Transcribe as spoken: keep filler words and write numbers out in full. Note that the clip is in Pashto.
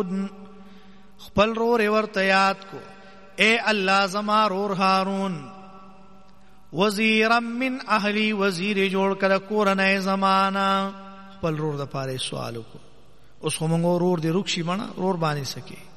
هارون خپل رور ورته یاد کو اے الله زما رور هارون وزیرا من اهلی وزیر جوړ کړه کورنۍ زمانہ خپل رور د پاره سوال کو اوس هم رور دې رخصي بنا رور باندې سکے